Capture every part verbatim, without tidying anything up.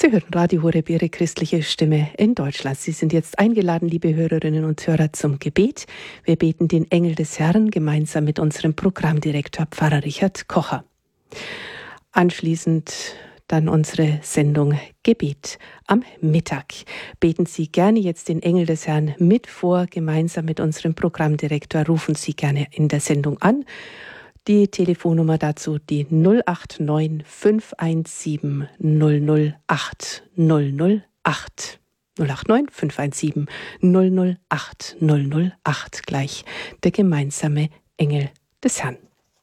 Sie hören Radio Horeb, Ihre christliche Stimme in Deutschland. Sie sind jetzt eingeladen, liebe Hörerinnen und Hörer, zum Gebet. Wir beten den Engel des Herrn gemeinsam mit unserem Programmdirektor Pfarrer Richard Kocher. Anschließend dann unsere Sendung Gebet am Mittag. Beten Sie gerne jetzt den Engel des Herrn mit vor, gemeinsam mit unserem Programmdirektor. Rufen Sie gerne in der Sendung an. Die Telefonnummer dazu die null acht neun fünf eins sieben null null acht null null acht. null acht neun fünf eins sieben null null acht null null acht, gleich der gemeinsame Engel des Herrn.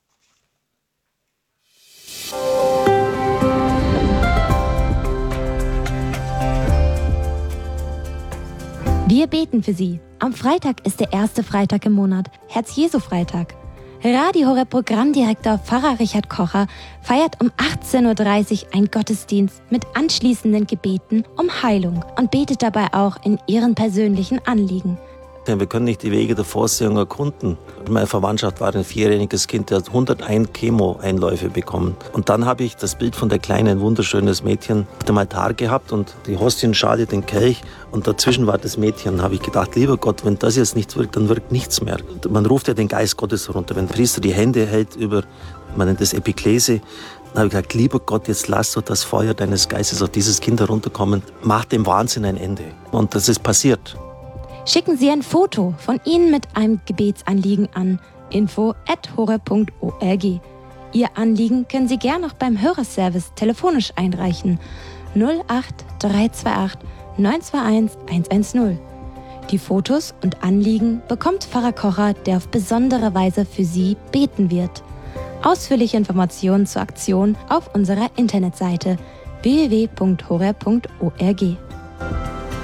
Wir beten für Sie. Am Freitag ist der erste Freitag im Monat, Herz-Jesu-Freitag. Radio Horeb Programmdirektor Pfarrer Richard Kocher feiert um achtzehn Uhr dreißig einen Gottesdienst mit anschließenden Gebeten um Heilung und betet dabei auch in Ihren persönlichen Anliegen. Wir können nicht die Wege der Vorsehung erkunden. Meine Verwandtschaft war ein vierjähriges Kind, der hat hunderteins Chemo-Einläufe bekommen. Und dann habe ich das Bild von der kleinen, wunderschönes Mädchen auf dem Altar gehabt und die Hostienschale, den Kelch, und dazwischen war das Mädchen. Da habe ich gedacht, lieber Gott, wenn das jetzt nichts wirkt, dann wirkt nichts mehr. Man ruft ja den Geist Gottes herunter. Wenn der Priester die Hände hält über, man nennt das Epiklese, dann habe ich gesagt, lieber Gott, jetzt lass doch das Feuer deines Geistes auf dieses Kind herunterkommen. Mach dem Wahnsinn ein Ende. Und das ist passiert. Schicken Sie ein Foto von Ihnen mit einem Gebetsanliegen an info at horeb punkt org. Ihr Anliegen können Sie gern noch beim Hörerservice telefonisch einreichen. null acht drei zwei acht neun zwei eins eins eins null. Die Fotos und Anliegen bekommt Pfarrer Kocher, der auf besondere Weise für Sie beten wird. Ausführliche Informationen zur Aktion auf unserer Internetseite w w w punkt horeb punkt org.